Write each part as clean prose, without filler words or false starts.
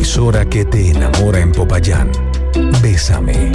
emisora que te enamora en Popayán. Bésame,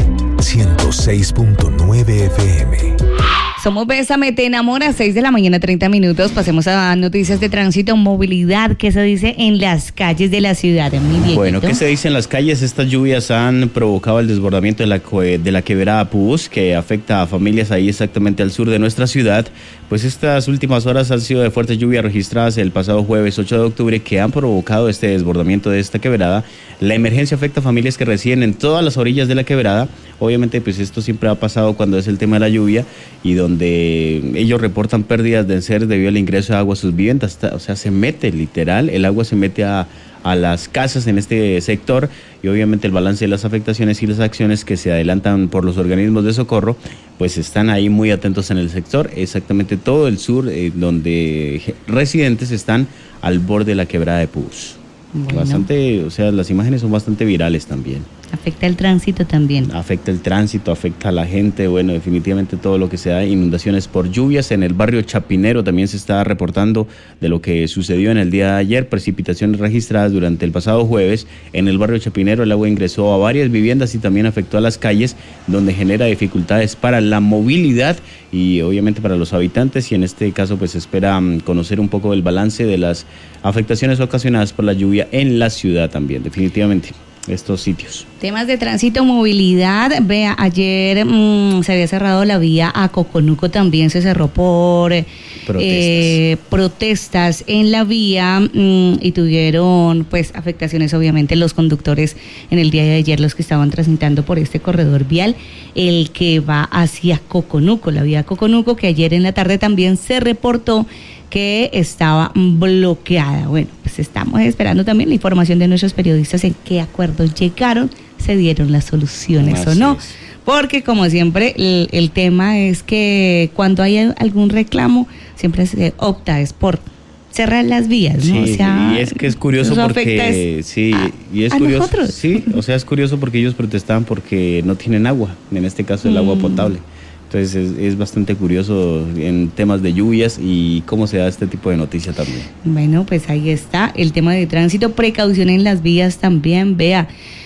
106.9 FM. Somos Bésame, te enamora, 6 de la mañana, 30 minutos. Pasemos a noticias de tránsito, movilidad. ¿Qué se dice en las calles de la ciudad? Bueno, ¿qué se dice en las calles? Estas lluvias han provocado el desbordamiento de la quebrada Pús, que afecta a familias ahí exactamente al sur de nuestra ciudad. Pues estas últimas horas han sido de fuertes lluvias registradas el pasado jueves 8 de octubre que han provocado este desbordamiento de esta quebrada. La emergencia afecta a familias que residen en todas las orillas de la quebrada. Obviamente, pues esto siempre ha pasado cuando es el tema de la lluvia y donde ellos reportan pérdidas de enseres debido al ingreso de agua a sus viviendas. O sea, se mete literal, el agua se mete a las casas en este sector y obviamente el balance de las afectaciones y las acciones que se adelantan por los organismos de socorro, pues están ahí muy atentos en el sector, exactamente todo el sur, donde residentes están al borde de la quebrada de Pús. Bueno. Bastante, o sea, las imágenes son bastante virales también. Afecta el tránsito también. Afecta el tránsito, afecta a la gente, bueno, definitivamente todo lo que se da, inundaciones por lluvias. En el barrio Chapinero también se está reportando de lo que sucedió en el día de ayer, precipitaciones registradas durante el pasado jueves. En el barrio Chapinero el agua ingresó a varias viviendas y también afectó a las calles, donde genera dificultades para la movilidad y obviamente para los habitantes, y en este caso pues se espera conocer un poco el balance de las afectaciones ocasionadas por la lluvia en la ciudad también, definitivamente. Estos sitios. Temas de tránsito, movilidad. Vea, ayer se había cerrado la vía a Coconuco, también se cerró por protestas en la vía y tuvieron pues afectaciones obviamente los conductores en el día de ayer, los que estaban transitando por este corredor vial, el que va hacia Coconuco, la vía Coconuco, que ayer en la tarde también se reportó que estaba bloqueada. Bueno, pues estamos esperando también la información de nuestros periodistas en qué acuerdos llegaron, se dieron las soluciones o no. Porque como siempre el tema es que cuando hay algún reclamo siempre se opta es por cerrar las vías, ¿no? Sí, o sea, y es que es curioso porque nosotros. Sí, o sea, es curioso porque ellos protestaban porque no tienen agua, en este caso el agua potable. Entonces es bastante curioso en temas de lluvias y cómo se da este tipo de noticia también. Bueno, pues ahí está el tema de tránsito, precaución en las vías también. Vea,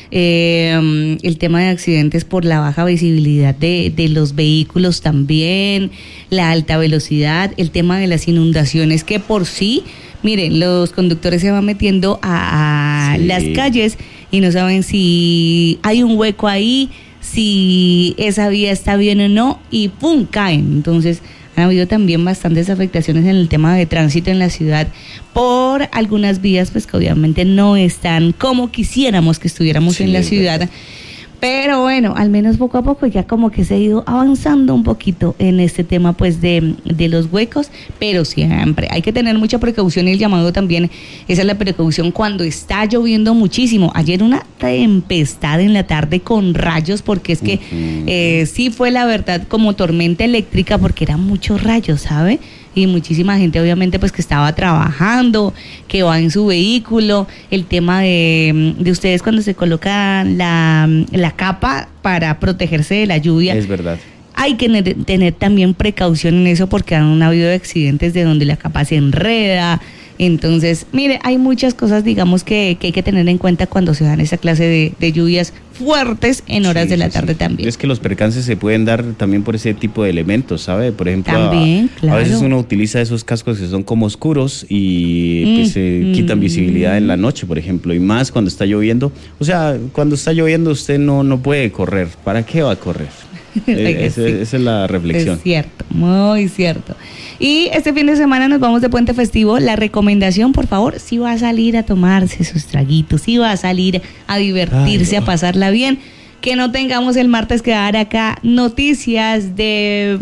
el tema de accidentes por la baja visibilidad de los vehículos también, la alta velocidad, el tema de las inundaciones que por sí, miren, los conductores se van metiendo a las calles y no saben si hay un hueco ahí, si esa vía está bien o no, y ¡pum!, caen. Entonces han habido también bastantes afectaciones en el tema de tránsito en la ciudad por algunas vías pues que obviamente no están como quisiéramos que estuviéramos en la ciudad. Pero bueno, al menos poco a poco ya como que se ha ido avanzando un poquito en este tema pues de los huecos, pero siempre hay que tener mucha precaución y el llamado también, esa es la precaución cuando está lloviendo muchísimo. Ayer una tempestad en la tarde con rayos, porque es que sí fue la verdad como tormenta eléctrica porque eran muchos rayos, ¿sabe? Y muchísima gente obviamente pues que estaba trabajando, que va en su vehículo, el tema de ustedes cuando se colocan la capa para protegerse de la lluvia. Es verdad. Hay que tener también precaución en eso porque han habido accidentes de donde la capa se enreda. Entonces, mire, hay muchas cosas, digamos, que hay que tener en cuenta cuando se dan esa clase de lluvias fuertes en horas de la tarde también. Es que los percances se pueden dar también por ese tipo de elementos, ¿sabe? Por ejemplo, también, claro. A veces uno utiliza esos cascos que son como oscuros y pues se quitan visibilidad en la noche, por ejemplo, y más cuando está lloviendo. O sea, cuando está lloviendo usted no puede correr. ¿Para qué va a correr? Esa es la reflexión. Es cierto, muy cierto. Y este fin de semana nos vamos de puente festivo. La recomendación, por favor, si va a salir a tomarse sus traguitos, si va a salir a divertirse, a pasarla bien, que no tengamos el martes que dar acá noticias de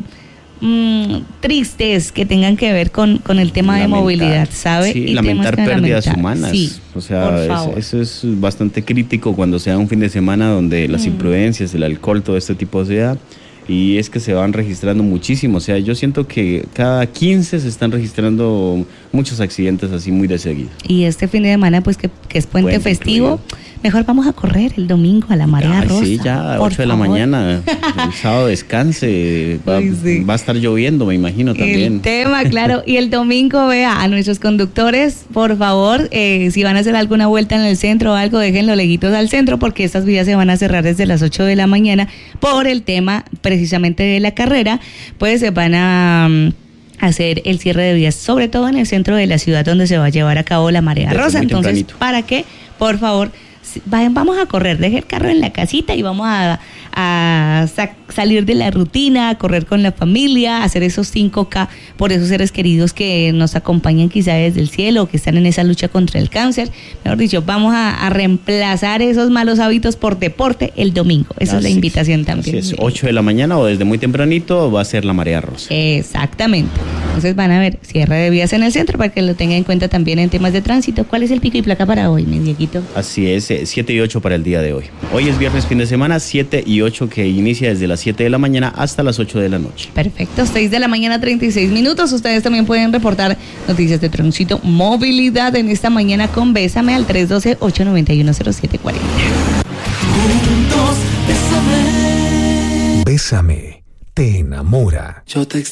tristes que tengan que ver con el tema de movilidad, ¿sabe? Sí, y lamentar pérdidas humanas. Sí, o sea, eso es bastante crítico cuando se da un fin de semana donde las imprudencias, el alcohol, todo este tipo se da. Y es que se van registrando muchísimo. O sea, yo siento que cada 15 se están registrando muchos accidentes así muy de seguido. Y este fin de semana, pues que es puente festivo, Mejor vamos a correr el domingo a la Marea Rosa. Sí, ya, 8 de la favor. mañana. El sábado descanse. Sí. Va a estar lloviendo, me imagino también. El tema, claro. Y el domingo, vea, a nuestros conductores, por favor, si van a hacer alguna vuelta en el centro o algo, déjenlo leguitos al centro, porque estas vías se van a cerrar desde las 8 de la mañana por el tema precisamente de la carrera. Pues se van a hacer el cierre de vías, sobre todo en el centro de la ciudad donde se va a llevar a cabo la Marea Desde Rosa. muy Entonces, tempranito. para que, por favor, vamos a correr, deje el carro en la casita y vamos a salir de la rutina, a correr con la familia, a hacer esos 5K por esos seres queridos que nos acompañan quizá desde el cielo, que están en esa lucha contra el cáncer. Mejor dicho, vamos a reemplazar esos malos hábitos por deporte el domingo. Esa es la invitación también. Así es, 8 de la mañana o desde muy tempranito va a ser la Marea Rosa. Exactamente. Entonces van a ver cierre de vías en el centro para que lo tengan en cuenta también en temas de tránsito. ¿Cuál es el pico y placa para hoy, mi Dieguito? Así es, 7 y 8 para el día de hoy. Hoy es viernes fin de semana, 7 y 8 que inicia desde las 7 de la mañana hasta las 8 de la noche. Perfecto, 6 de la mañana, 36 minutos. Ustedes también pueden reportar noticias de tránsito, movilidad en esta mañana con Bésame al 312-891-0740. Bésame, te enamora. Yo te